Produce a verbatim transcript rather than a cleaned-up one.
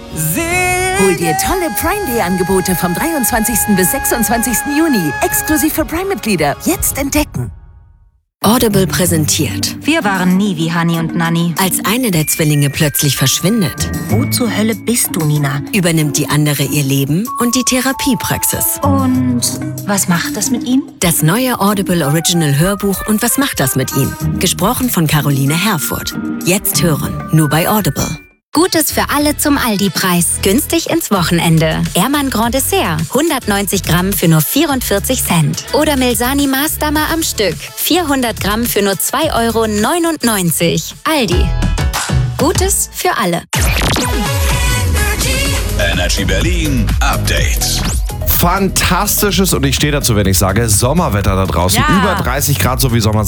Hol dir tolle Prime Day Angebote vom dreiundzwanzigsten bis sechsundzwanzigsten Juni. Exklusiv für Prime-Mitglieder. Jetzt entdecken. Audible präsentiert. Wir waren nie wie Hani und Nanni. Als eine der Zwillinge plötzlich verschwindet, Wo zur Hölle bist du, Nina? übernimmt die andere ihr Leben und die Therapiepraxis. Und was macht das mit ihm? Das neue Audible Original Hörbuch Und was macht das mit ihm? Gesprochen von Caroline Herfurth. Jetzt hören, nur bei Audible. Gutes für alle zum Aldi-Preis. Günstig ins Wochenende. Ermann Grand Dessert. hundertneunzig Gramm für nur vierundvierzig Cent. Oder Milsani Maßdammer am Stück. vierhundert Gramm für nur zwei Euro neunundneunzig. Aldi. Gutes für alle. Energy Berlin Update. Fantastisches, und ich stehe dazu, wenn ich sage, Sommerwetter da draußen. Ja. Über dreißig Grad, so wie Sommer